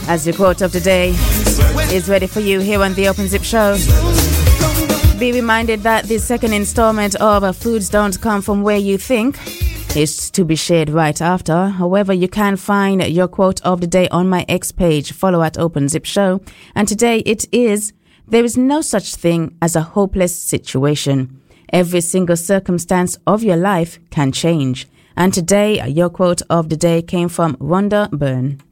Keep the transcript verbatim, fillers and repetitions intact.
as your quote of the day is ready for you here on the Open Zip Show. Be reminded that the second installment of Foods Don't Come From Where You Think is to be shared right after. However, you can find your quote of the day on my X page. Follow at Open Zip Show. And today it is, there is no such thing as a hopeless situation. Every single circumstance of your life can change. And today, your quote of the day came from Rhonda Byrne.